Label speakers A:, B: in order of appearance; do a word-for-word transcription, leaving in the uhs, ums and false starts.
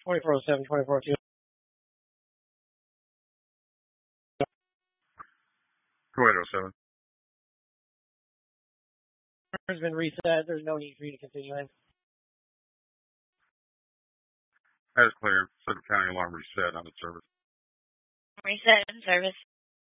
A: twenty-four oh seven, twenty-four oh two.
B: Go ahead, oh seven.
A: Has been reset. There's no need for you to continue in.
B: That is clear. Suffolk County alarm reset on the service.
C: Reset in service.